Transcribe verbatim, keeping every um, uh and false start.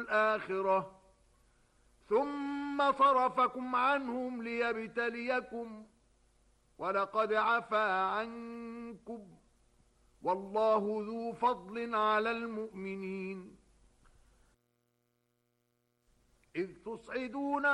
الآخرة ثم صرفكم عنهم ليبتليكم ولقد عفا عنكم والله ذو فضل على المؤمنين إذ تصعدون